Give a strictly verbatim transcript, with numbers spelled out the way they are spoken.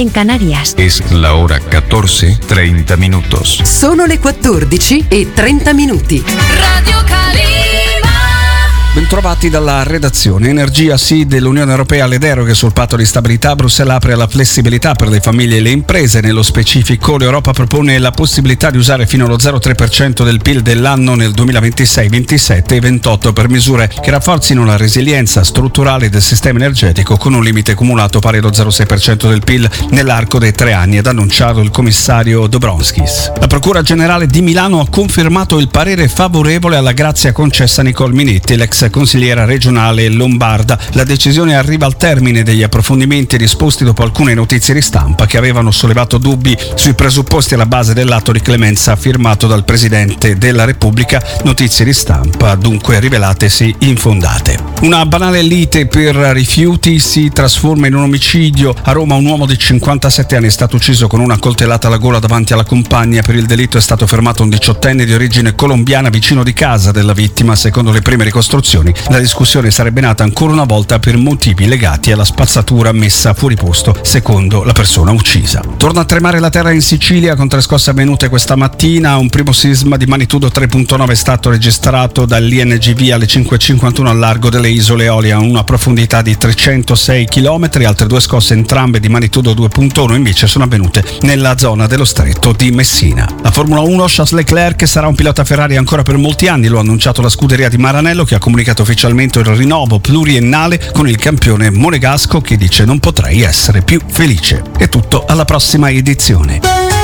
en Canarias. Es la hora catorce, treinta minutos. Sono le quattordici e trenta minuti. Radio Calima. Bentrovati dalla redazione. Energia sì dell'Unione Europea alle deroghe sul patto di stabilità. Bruxelles apre alla flessibilità per le famiglie e le imprese. Nello specifico l'Europa propone la possibilità di usare fino allo zero virgola tre per cento del P I L dell'anno nel duemilaventisei ventisette e ventotto per misure che rafforzino la resilienza strutturale del sistema energetico con un limite cumulato pari allo zero virgola sei per cento del P I L nell'arco dei tre anni, ad annunciato il commissario Dombrovskis. La Procura Generale di Milano ha confermato il parere favorevole alla grazia concessa a Nicole Minetti, l'ex consigliera regionale lombarda. La decisione arriva al termine degli approfondimenti disposti dopo alcune notizie di stampa che avevano sollevato dubbi sui presupposti alla base dell'atto di clemenza firmato dal Presidente della Repubblica, notizie di stampa dunque rivelatesi infondate. Una banale lite per rifiuti si trasforma in un omicidio. A Roma un uomo di cinquantasette anni è stato ucciso con una coltellata alla gola davanti alla compagna. Per il delitto è stato fermato un diciottenne di origine colombiana vicino di casa della vittima. Secondo le prime ricostruzioni, la discussione sarebbe nata ancora una volta per motivi legati alla spazzatura messa fuori posto, secondo la persona uccisa. Torna a tremare la terra in Sicilia con tre scosse avvenute questa mattina. Un primo sisma di magnitudo tre virgola nove è stato registrato dall'I N G V alle cinque e cinquantuno al largo delle Isole Eolie a una profondità di trecentosei chilometri. Altre due scosse, entrambe di magnitudo due virgola uno, invece sono avvenute nella zona dello stretto di Messina. La Formula uno, Charles Leclerc sarà un pilota Ferrari ancora per molti anni, lo ha annunciato la scuderia di Maranello, che ha comunicato ufficialmente il rinnovo pluriennale con il campione monegasco, che dice: non potrei essere più felice. È tutto, alla prossima edizione.